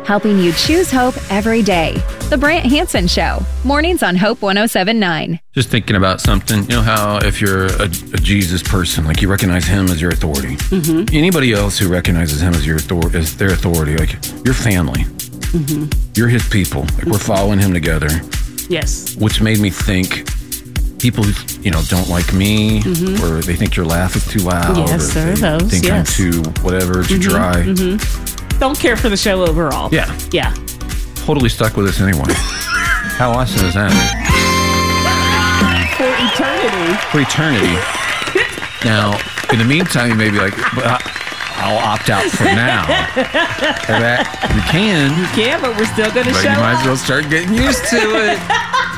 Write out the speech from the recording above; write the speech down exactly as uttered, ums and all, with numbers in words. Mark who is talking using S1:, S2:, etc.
S1: helping you choose hope every day. The Brant Hansen Show, mornings on Hope one oh seven point nine.
S2: Just thinking about something, you know how if you're a, a Jesus person, like you recognize him as your authority. Mm-hmm. Anybody else who recognizes him as your author- as their authority, like your family, mm-hmm. you're his people. Like we're following him together.
S3: Yes.
S2: Which made me think people who, you know, don't like me, mm-hmm. or they think your laugh is too loud.
S3: Yes,
S2: or
S3: there are
S2: they
S3: those.
S2: think
S3: Yes.
S2: I'm too whatever, too
S3: mm-hmm.
S2: dry.
S3: Mm-hmm. Don't care for the show overall.
S2: Yeah.
S3: Yeah.
S2: Totally stuck with us anyway. How awesome is that?
S3: For eternity.
S2: For eternity. Now, in the meantime, you may be like, but I'll opt out for now. Or that you can.
S3: You can, but we're still going to
S2: But
S3: show
S2: you might
S3: up.
S2: as well start getting used to it.